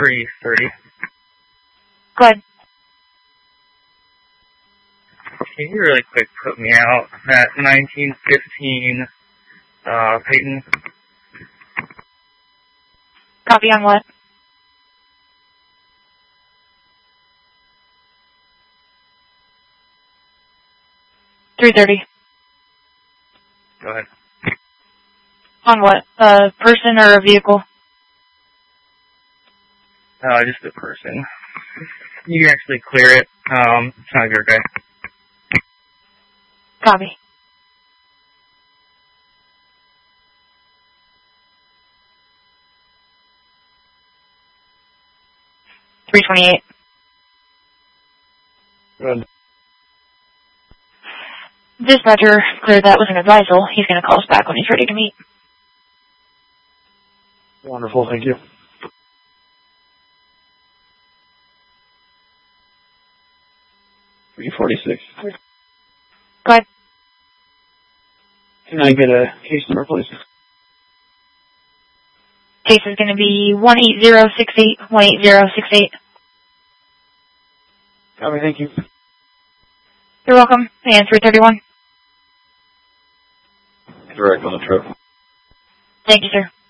330. Go ahead. Can you really quick put me out at 1915 Peyton? Copy on what? $330. Go ahead. On what? A person or a vehicle? Just a person. You can actually clear it. It's not good, okay? Copy. $328. Good. Dispatcher cleared that with an advisal. He's going to call us back when he's ready to meet. Wonderful, thank you. $346. Go ahead. Can I get a case number, please? Case is going to be 18068, 18068. Copy, thank you. You're welcome. And 331. Direct on the trip. Thank you, sir.